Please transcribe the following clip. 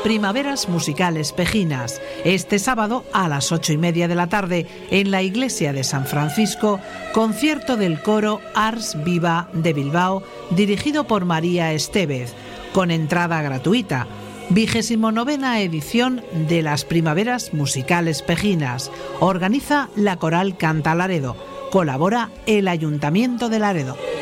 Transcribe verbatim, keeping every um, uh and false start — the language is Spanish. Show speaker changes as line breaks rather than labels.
Primaveras Musicales Pejinas. Este sábado a las ocho y media de la tarde en la iglesia de San Francisco, concierto del coro Ars Viva de Bilbao, dirigido por María Estevez, con entrada gratuita. Vigésimo novena edición de las Primaveras Musicales Pejinas. Organiza la Coral Canta Laredo. Colabora el Ayuntamiento de Laredo.